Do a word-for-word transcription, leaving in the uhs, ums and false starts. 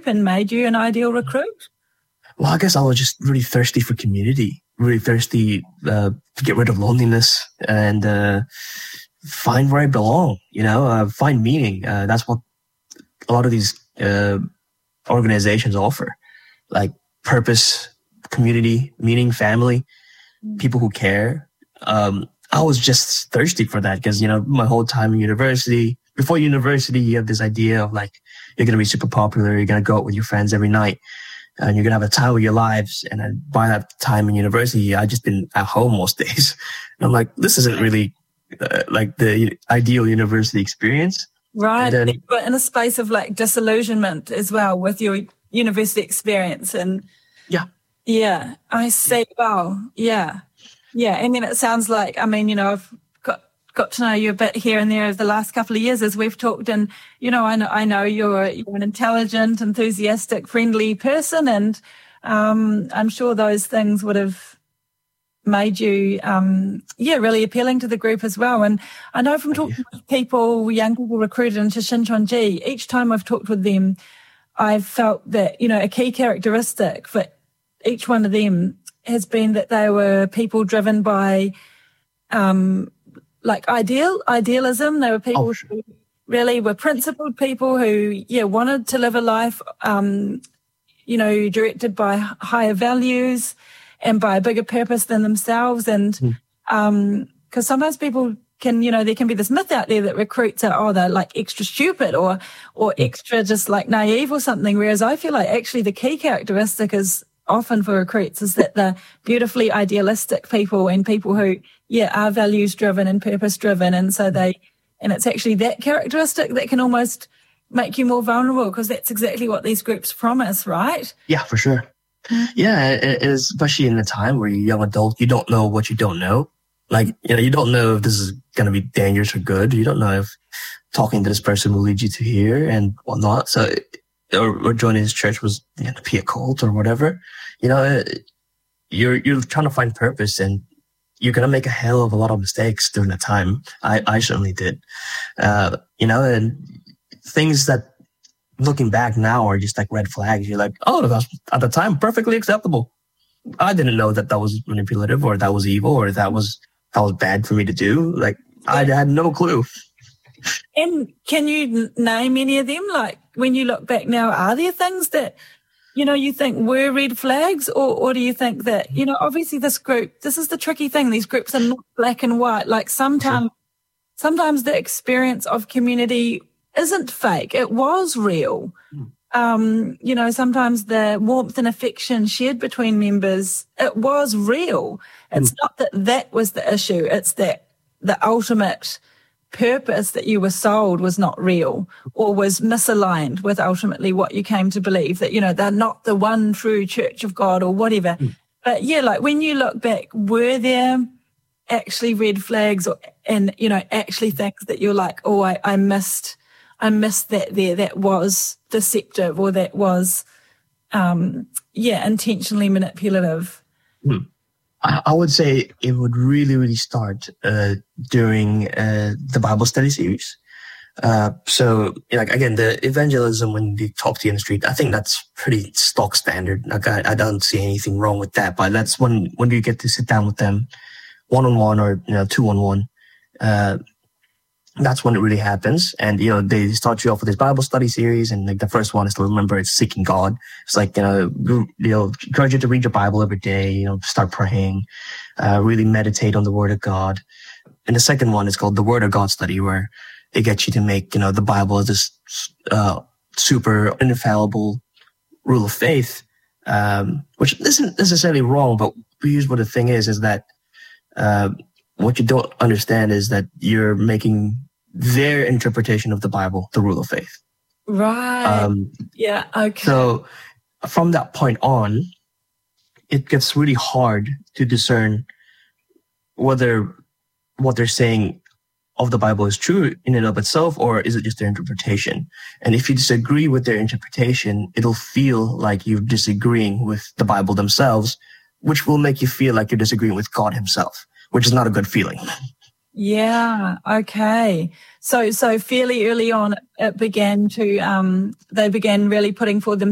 group and made you an ideal recruit? Well, I guess I was just really thirsty for community, really thirsty uh, to get rid of loneliness and uh, find where I belong, you know, uh, find meaning. Uh, that's what a lot of these uh, organizations offer, like purpose, community, meaning, family, people who care. Um, I was just thirsty for that because, you know, my whole time in university, before university, you have this idea of like, you're going to be super popular. You're going to go out with your friends every night. And you're going to have a time of your lives. And then by that time in university, I just been at home most days. And I'm like, this isn't really uh, like the ideal university experience. Right. And then, but in a space of like disillusionment as well with your university experience. And yeah. Yeah, I see. Wow. Yeah. Yeah. And then it sounds like, I mean, you know, I've got, got to know you a bit here and there over the last couple of years as we've talked, and, you know, I know, I know you're, you're an intelligent, enthusiastic, friendly person, and um, I'm sure those things would have made you, um, yeah, really appealing to the group as well. And I know from Thank talking you. with people, young people recruited into Shincheonji, each time I've talked with them, I've felt that, you know, a key characteristic for each one of them has been that they were people driven by, um, like ideal, idealism. They were people Oh, sure. who really were principled people who, yeah, wanted to live a life, um, you know, directed by higher values and by a bigger purpose than themselves. And, Mm. um, cause sometimes people can, you know, there can be this myth out there that recruits are, oh, they're like extra stupid or, or extra just like naive or something. Whereas I feel like actually the key characteristic is often for recruits is that they're beautifully idealistic people and people who, yeah, are values driven and purpose driven. And so they, and it's actually that characteristic that can almost make you more vulnerable, because that's exactly what these groups promise, right? Yeah, for sure. Yeah, it, it is, especially in a time where you're a young adult, you don't know what you don't know. Like, you know, you don't know if this is going to be dangerous or good. You don't know if talking to this person will lead you to here and whatnot. So, or, or joining this church was, you know, to be a cult or whatever. You know, you're, you're trying to find purpose, and you're going to make a hell of a lot of mistakes during that time. I, I certainly did. Uh, you know, and things that looking back now are just like red flags. You're like, oh, that was at the time perfectly acceptable. I didn't know that that was manipulative or that was evil or that was, that was bad for me to do. Like, I had no clue. And can you name any of them? Like, when you look back now, are there things that, you know, you think were red flags, or, or do you think that, you know, obviously this group, this is the tricky thing. These groups are not black and white. Like sometimes, sometimes the experience of community isn't fake. It was real. Mm. Um, you know, sometimes the warmth and affection shared between members, it was real. It's Mm. not that that was the issue. It's that the ultimate purpose that you were sold was not real, or was misaligned with ultimately what you came to believe, that, you know, they're not the one true church of God or whatever. Mm. But yeah, like when you look back, were there actually red flags or, and, you know, actually things that you're like, oh, I, I missed, I missed that there, that was deceptive, or that was, um, yeah, intentionally manipulative? Mm. I would say it would really, really start uh, during uh, the Bible study series. Uh, so, like, again, the evangelism when they talk to you in the street, I think that's pretty stock standard. Like, I, I don't see anything wrong with that. But that's when when you get to sit down with them one on one, or you know, two on one. Uh, that's when it really happens. And, you know, they start you off with this Bible study series. And like the first one is to remember it's seeking God. It's like, you know, you know, encourage you to read your Bible every day, you know, start praying, uh, really meditate on the Word of God. And the second one is called the Word of God study, where they get you to make, you know, the Bible this, uh, super infallible rule of faith, um, which isn't necessarily wrong, but here's what the thing is, is that, uh, what you don't understand is that you're making their interpretation of the Bible the rule of faith. Right. Um, yeah. Okay. So from that point on, it gets really hard to discern whether what they're saying of the Bible is true in and of itself, or is it just their interpretation? And if you disagree with their interpretation, it'll feel like you're disagreeing with the Bible themselves, which will make you feel like you're disagreeing with God himself, which is not a good feeling. Yeah. Okay. So, so fairly early on, it began to, um, they began really putting forward them